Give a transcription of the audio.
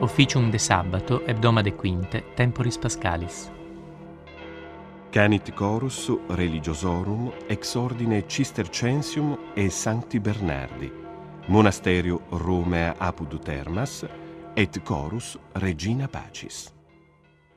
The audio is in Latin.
officium de sabbato, hebdoma de quinte, temporis pascalis. Canit chorus religiosorum ex ordine Cistercensium e Sancti Bernardi, monasterio Romea apud Termas, et chorus Regina Pacis.